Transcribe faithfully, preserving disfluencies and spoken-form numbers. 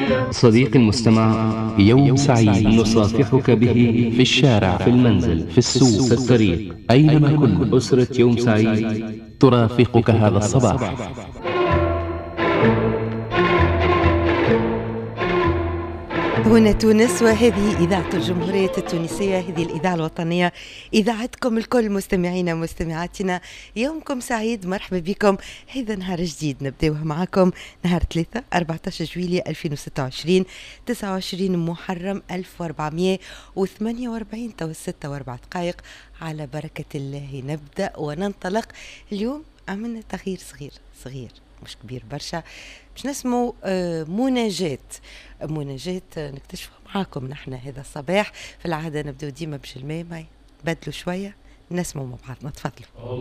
صديقي المستمع، يوم سعيد نصافحك به في الشارع، في المنزل، في السوق، في الطريق، أينما كنت. أسرة يوم سعيد ترافقك هذا الصباح. هنا تونس، وهذه إذاعة الجمهورية التونسية، هذه الإذاعة الوطنية، إذاعتكم الكل، مستمعينا ومستمعاتنا. يومكم سعيد، مرحبا بكم. هذا نهار جديد نبدأوه معكم، نهار ثلاثة أربعة عشر جويلية ألفين وستة وعشرين، تسعة وعشرين محرم ألف وأربعمائة وثمانية وأربعين، تو ستة وأربع دقائق. على بركة الله نبدأ وننطلق. اليوم عملنا تغيير صغير صغير، مش كبير برشا، باش نسمو آه مناجاة مناجاة نكتشفها معاكم نحن هذا الصباح. في العادة نبدو ديما بجلمة، ما نبدلوا شوية، نسمو مع بعضنا. تفضلوا.